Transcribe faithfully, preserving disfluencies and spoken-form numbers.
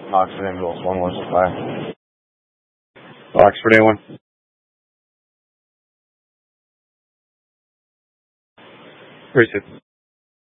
Oxford Ambulance one one five. Oxford A one. Appreciate it.